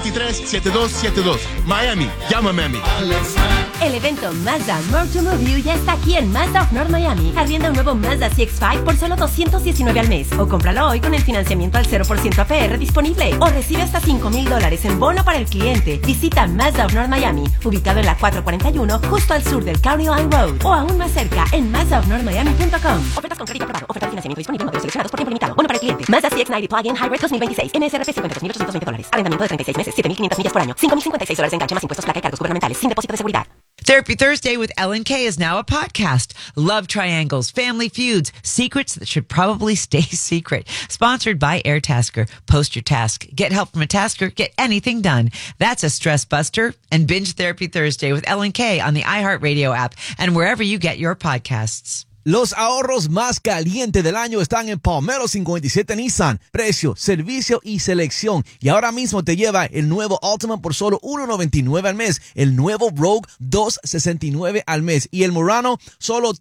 737272. Miami, llámame a mí. El evento Mazda More to Move You ya está aquí en Mazda of North Miami. Arrienda un nuevo Mazda CX-5 por solo $219 al mes. O cómpralo hoy con el financiamiento al 0% APR disponible. O recibe hasta $5,000 en bono para el cliente. Visita Mazda of North Miami, ubicado en la 441, justo al sur del County Line Road. O aún más cerca, en mazdaofnorthmiami.com. Ofertas con crédito aprobado. Oferta de financiamiento disponible. Modelos seleccionados por tiempo limitado. Bono para el cliente. Mazda CX-90 Plug-in Hybrid 2026. MSRP $52,820. Arrendamiento de 36 meses. 7,500 millas por año. $5,056 de enganche más impuestos, placa y cargos gubernamentales. Sin depósito de seguridad. Therapy Thursday with Ellen K is now a podcast. Love triangles, family feuds, secrets that should probably stay secret. Sponsored by Airtasker. Post your task. Get help from a tasker. Get anything done. That's a stress buster. And binge Therapy Thursday with Ellen K on the iHeartRadio app and wherever you get your podcasts. Los ahorros más calientes del año están en Palmetto 57 Nissan. Precio, servicio y selección. Y ahora mismo te lleva el nuevo Altima por solo $1.99 al mes. El nuevo Rogue, $2.69 al mes. Y el Murano, solo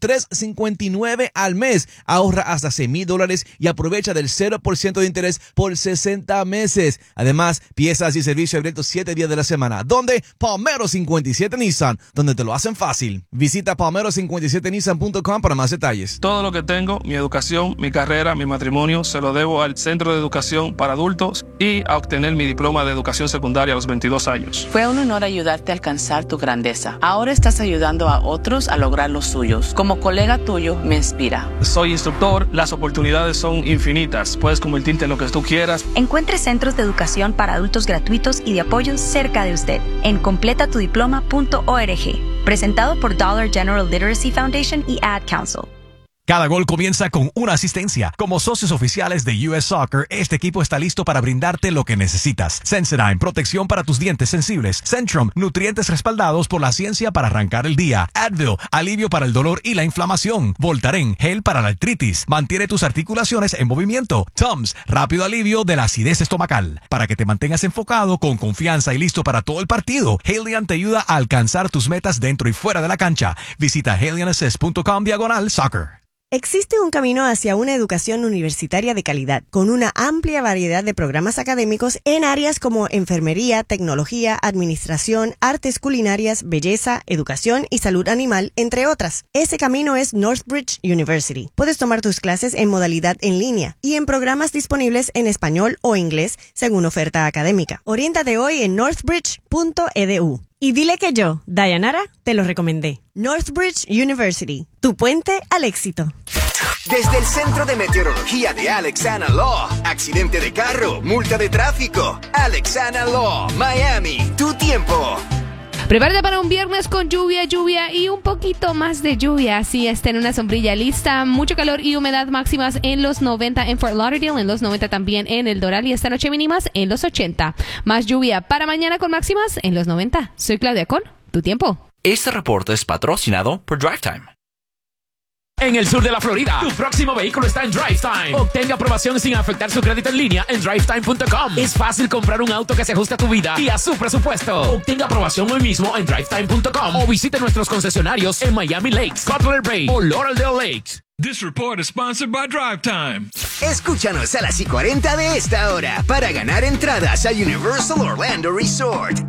$3.59 al mes. Ahorra hasta $6,000 y aprovecha del 0% de interés por 60 meses. Además, piezas y servicio abiertos 7 días de la semana. ¿Dónde? Palmetto 57 Nissan, donde te lo hacen fácil. Visita palmetto57nissan.com para más detalles. Todo lo que tengo, mi educación, mi carrera, mi matrimonio, se lo debo al Centro de Educación para Adultos y a obtener mi diploma de educación secundaria a los 22 años. Fue un honor ayudarte a alcanzar tu grandeza. Ahora estás ayudando a otros a lograr los suyos. Como colega tuyo, me inspira. Soy instructor, las oportunidades son infinitas. Puedes convertirte en lo que tú quieras. Encuentre centros de educación para adultos gratuitos y de apoyo cerca de usted en completatudiploma.org. Presentado por Dollar General Literacy Foundation y Ad Council. Cada gol comienza con una asistencia. Como socios oficiales de US Soccer, este equipo está listo para brindarte lo que necesitas. Sensodyne, protección para tus dientes sensibles. Centrum, nutrientes respaldados por la ciencia para arrancar el día. Advil, alivio para el dolor y la inflamación. Voltaren, gel para la artritis. Mantiene tus articulaciones en movimiento. Tums, rápido alivio de la acidez estomacal. Para que te mantengas enfocado, con confianza y listo para todo el partido, Halion te ayuda a alcanzar tus metas dentro y fuera de la cancha. Visita halionassist.com/soccer. Existe un camino hacia una educación universitaria de calidad, con una amplia variedad de programas académicos en áreas como enfermería, tecnología, administración, artes culinarias, belleza, educación y salud animal, entre otras. Ese camino es Northbridge University. Puedes tomar tus clases en modalidad en línea y en programas disponibles en español o inglés, según oferta académica. Oriéntate hoy en northbridge.edu. Y dile que yo, Dayanara, te lo recomendé. Northbridge University, tu puente al éxito. Desde el Centro de Meteorología de Alexana Law. Accidente de carro, multa de tráfico. Alexana Law, Miami, tu tiempo. Prepárate para un viernes con lluvia y un poquito más de lluvia. Así está en una sombrilla lista. Mucho calor y humedad máximas en los 90 en Fort Lauderdale, en los 90 también en El Doral y esta noche mínimas en los 80. Más lluvia para mañana con máximas en los 90. Soy Claudia Con, tu tiempo. Este reporte es patrocinado por Drive Time. En el sur de la Florida, tu próximo vehículo está en Drive Time. Obtenga aprobación sin afectar su crédito en línea en drivetime.com. Es fácil comprar un auto que se ajuste a tu vida y a su presupuesto. Obtenga aprobación hoy mismo en drivetime.com o visite nuestros concesionarios en Miami Lakes, Cutler Bay o Lauderdale Lakes. This report is sponsored by Drive Time. Escúchanos a las 40 de esta hora para ganar entradas a Universal Orlando Resort.